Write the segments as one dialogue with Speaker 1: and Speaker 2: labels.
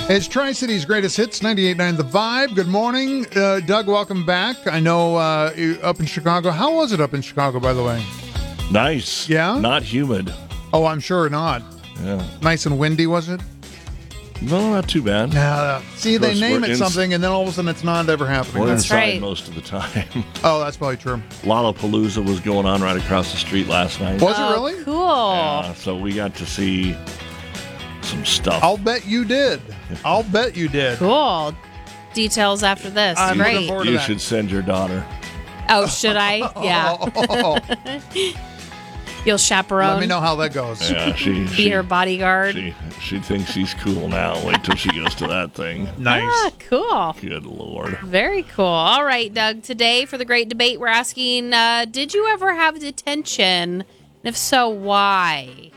Speaker 1: It's Tri-City's Greatest Hits, 98.9 The Vibe. Good morning. Doug, welcome back. I know up in Chicago. How was it up in Chicago, by the way?
Speaker 2: Nice.
Speaker 1: Yeah?
Speaker 2: Not humid.
Speaker 1: Oh, I'm sure not.
Speaker 2: Yeah.
Speaker 1: Nice and windy, was it?
Speaker 2: No, not too bad.
Speaker 1: See, they
Speaker 2: Plus,
Speaker 1: name
Speaker 2: we're
Speaker 1: it something, and then all of a sudden it's not ever happening.
Speaker 2: We're
Speaker 3: That's
Speaker 2: inside
Speaker 3: right.
Speaker 2: most of the time.
Speaker 1: Oh, that's probably true.
Speaker 2: Lollapalooza was going on right across the street last night.
Speaker 1: Was it really?
Speaker 3: Cool.
Speaker 2: So we got to see some stuff.
Speaker 1: I'll bet you did. I'll bet you did.
Speaker 3: Cool. Details after this.
Speaker 1: I'm looking
Speaker 3: Great.
Speaker 1: forward to
Speaker 2: You
Speaker 1: that.
Speaker 2: should send your daughter.
Speaker 3: Oh, should I? Yeah.
Speaker 1: Oh,
Speaker 3: You'll chaperone.
Speaker 1: let me know how that goes.
Speaker 2: Yeah,
Speaker 3: Be her bodyguard.
Speaker 2: she thinks she's cool now. Wait till she goes to that thing.
Speaker 1: Nice.
Speaker 3: Ah, cool.
Speaker 2: Good Lord.
Speaker 3: Very cool. All right, Doug. Today for the great debate, we're asking, did you ever have detention? And if so, why?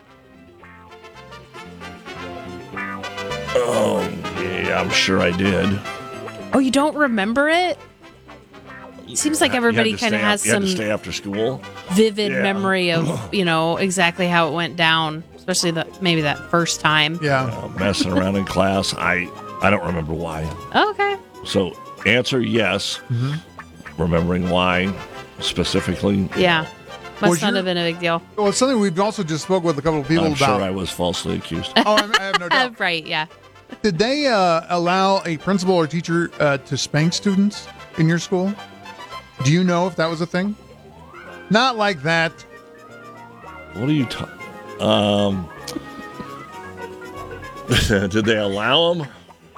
Speaker 2: Oh, yeah, I'm sure I did.
Speaker 3: Oh, you don't remember it? Seems like everybody kind of has
Speaker 2: You had
Speaker 3: some
Speaker 2: to stay after school.
Speaker 3: vivid
Speaker 2: Yeah.
Speaker 3: memory of, exactly how it went down, especially maybe that first time.
Speaker 1: Yeah.
Speaker 2: Messing around in class. I don't remember why.
Speaker 3: Okay.
Speaker 2: So answer yes. Remembering why specifically.
Speaker 3: Yeah. Must
Speaker 1: Was
Speaker 3: not
Speaker 1: your-
Speaker 3: have been a big deal.
Speaker 1: Well, it's something we've also just spoke with a couple of people
Speaker 2: I'm
Speaker 1: about.
Speaker 2: sure I was falsely accused.
Speaker 1: Oh, I have no doubt.
Speaker 3: Right, yeah.
Speaker 1: Did they allow a principal or teacher to spank students in your school? Do you know if that was a thing? Not like that.
Speaker 2: What are you talking? Did they allow them?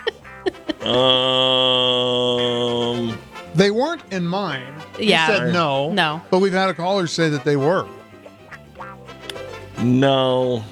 Speaker 1: They weren't in mine. He
Speaker 3: Yeah.
Speaker 1: said no.
Speaker 3: No.
Speaker 1: But we've had a caller say that they were.
Speaker 2: No.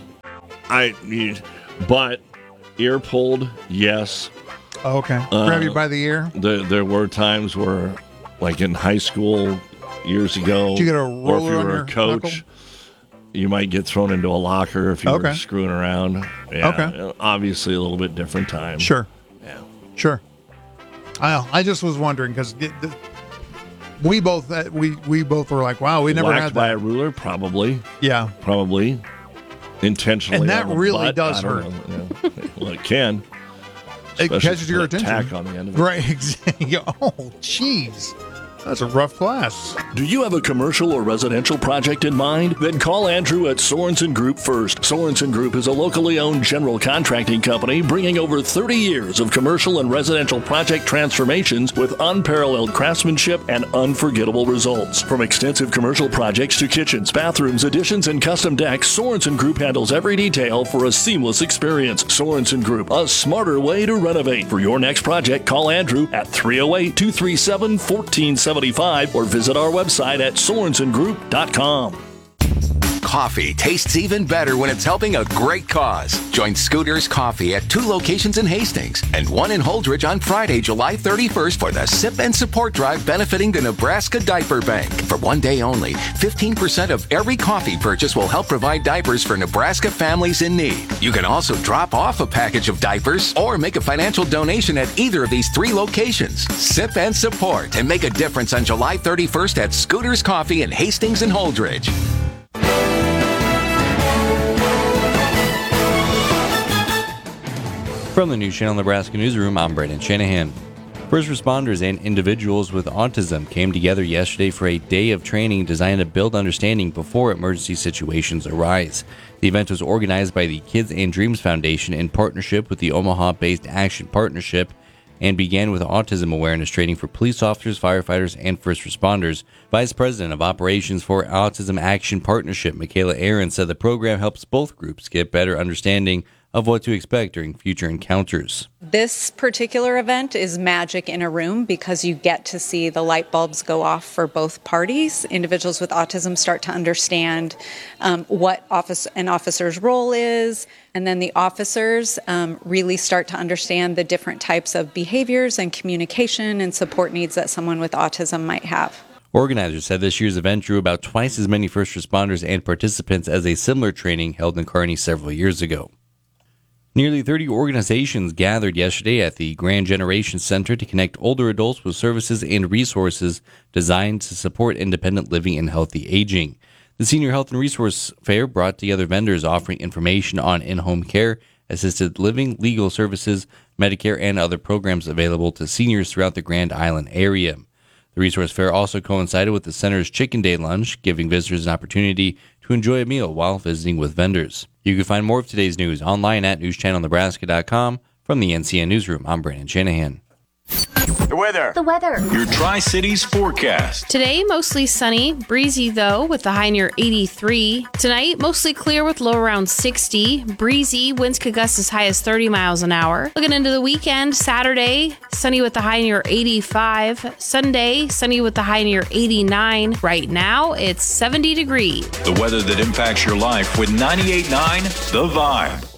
Speaker 2: But ear pulled, yes.
Speaker 1: Oh, okay. Grab you by the ear.
Speaker 2: There were times where, like in high school years ago,
Speaker 1: Did you get a
Speaker 2: or if
Speaker 1: roller
Speaker 2: you
Speaker 1: on
Speaker 2: were
Speaker 1: your
Speaker 2: a coach,
Speaker 1: knuckle?
Speaker 2: you might get thrown into a locker if you
Speaker 1: Okay.
Speaker 2: were screwing around. Yeah,
Speaker 1: Okay.
Speaker 2: Obviously, a little bit different time.
Speaker 1: Sure.
Speaker 2: Yeah.
Speaker 1: Sure. I just was wondering because we both were like, wow, we never
Speaker 2: Whacked
Speaker 1: had
Speaker 2: by
Speaker 1: that.
Speaker 2: a ruler, probably.
Speaker 1: Yeah.
Speaker 2: Probably. Intentionally.
Speaker 1: And that
Speaker 2: on the
Speaker 1: really
Speaker 2: butt.
Speaker 1: does
Speaker 2: I don't
Speaker 1: hurt.
Speaker 2: know. Yeah. Well, it can.
Speaker 1: It
Speaker 2: Especially
Speaker 1: catches
Speaker 2: if
Speaker 1: your
Speaker 2: you
Speaker 1: attention.
Speaker 2: put a tack on the end of it.
Speaker 1: Right. Exactly. Oh, jeez. That's a rough class.
Speaker 4: Do you have a commercial or residential project in mind? Then call Andrew at Sorensen Group first. Sorensen Group is a locally owned general contracting company bringing over 30 years of commercial and residential project transformations with unparalleled craftsmanship and unforgettable results. From extensive commercial projects to kitchens, bathrooms, additions, and custom decks, Sorensen Group handles every detail for a seamless experience. Sorensen Group, a smarter way to renovate. For your next project, call Andrew at 308-237-1475 or visit our website at sorensengroup.com.
Speaker 5: Coffee tastes even better when it's helping a great cause. Join Scooters Coffee at 2 locations in Hastings and 1 in Holdridge on Friday, July 31st for the Sip and Support Drive benefiting the Nebraska Diaper Bank. For one day only, 15% of every coffee purchase will help provide diapers for Nebraska families in need. You can also drop off a package of diapers or make a financial donation at either of these 3 locations. Sip and support and make a difference on July 31st at Scooters Coffee in Hastings and Holdridge.
Speaker 6: From the News Channel Nebraska Newsroom, I'm Brandon Shanahan. First responders and individuals with autism came together yesterday for a day of training designed to build understanding before emergency situations arise. The event was organized by the Kids and Dreams Foundation in partnership with the Omaha-based Action Partnership and began with autism awareness training for police officers, firefighters, and first responders. Vice President of Operations for Autism Action Partnership, Michaela Aaron, said the program helps both groups get better understanding of what to expect during future encounters.
Speaker 7: This particular event is magic in a room because you get to see the light bulbs go off for both parties. Individuals with autism start to understand what an officer's role is, and then the officers really start to understand the different types of behaviors and communication and support needs that someone with autism might have.
Speaker 6: Organizers said this year's event drew about twice as many first responders and participants as a similar training held in Kearney several years ago. Nearly 30 organizations gathered yesterday at the Grand Generation Center to connect older adults with services and resources designed to support independent living and healthy aging. The Senior Health and Resource Fair brought together vendors offering information on in-home care, assisted living, legal services, Medicare, and other programs available to seniors throughout the Grand Island area. The resource fair also coincided with the center's Chicken Day lunch, giving visitors an opportunity to enjoy a meal while visiting with vendors. You can find more of today's news online at newschannelnebraska.com. From the NCN Newsroom, I'm Brandon Shanahan.
Speaker 8: The weather. Your Tri-Cities forecast.
Speaker 3: Today, mostly sunny, breezy though, with the high near 83. Tonight, mostly clear with low around 60. Breezy, winds could gust as high as 30 miles an hour. Looking into the weekend, Saturday, sunny with the high near 85. Sunday, sunny with the high near 89. Right now, it's 70 degrees.
Speaker 8: The weather that impacts your life with 98.9 The Vibe.